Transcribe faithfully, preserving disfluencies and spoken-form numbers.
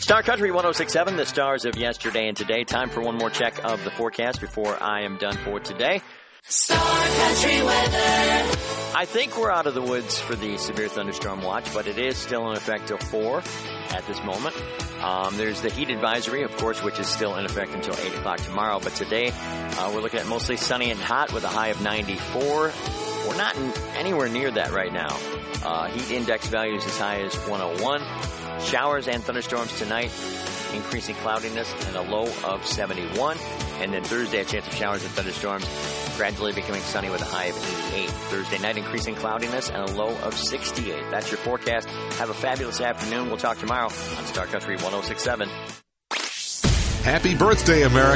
Star Country one oh six point seven, the stars of yesterday and today. Time for one more check of the forecast before I am done for today. Star Country weather. I think we're out of the woods for the severe thunderstorm watch, but it is still in effect till four at this moment. Um, there's the heat advisory, of course, which is still in effect until eight o'clock tomorrow. But today, uh, we're looking at mostly sunny and hot with a high of ninety-four. We're not in, anywhere near that right now. Uh, heat index values as high as one oh one. Showers and thunderstorms tonight, increasing cloudiness and a low of seventy-one. And then Thursday, a chance of showers and thunderstorms, gradually becoming sunny with a high of eighty-eight. Thursday night, increasing cloudiness and a low of sixty-eight. That's your forecast. Have a fabulous afternoon. We'll talk tomorrow on Star Country one oh six point seven. Happy birthday, America.